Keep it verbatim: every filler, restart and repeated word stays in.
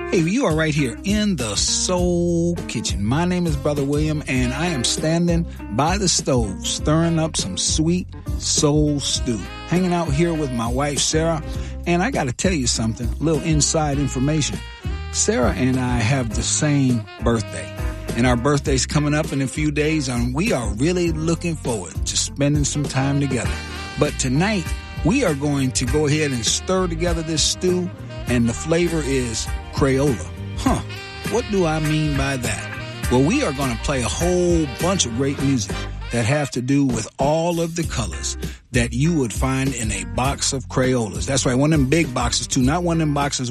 Hey, you are right here in the Soul Kitchen. My name is Brother William, and I am standing by the stove, stirring up some sweet soul stew. Hanging out here with my wife, Sarah, and I got to tell you something, a little inside information. Sarah and I have the same birthday, and our birthday's coming up in a few days, and we are really looking forward to spending some time together. But tonight, we are going to go ahead and stir together this stew, and the flavor is Crayola. Huh, what do I mean by that? Well, we are going to play a whole bunch of great music that have to do with all of the colors that you would find in a box of Crayolas. That's right, one of them big boxes too, not one of them boxes